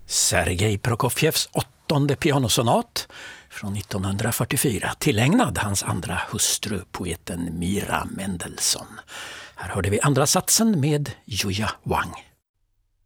Sergej Prokofjevs 8:e pianosonat från 1944, tillägnad hans andra hustru, poeten Mira Mendelssohn. Här hörde vi andra satsen med Juja Wang.